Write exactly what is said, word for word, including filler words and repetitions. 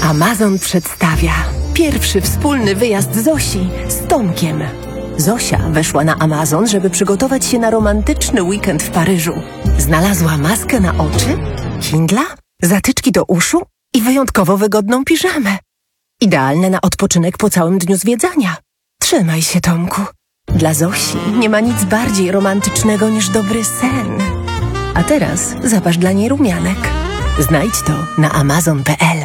Amazon przedstawia pierwszy wspólny wyjazd Zosi z Tomkiem. Zosia weszła na Amazon, żeby przygotować się na romantyczny weekend w Paryżu. Znalazła maskę na oczy, Kindla, zatyczki do uszu i wyjątkowo wygodną piżamę. Idealne na odpoczynek po całym dniu zwiedzania. Trzymaj się, Tomku. Dla Zosi nie ma nic bardziej romantycznego niż dobry sen. A teraz zapasz dla niej rumianek. Znajdź to na amazon kropka p l.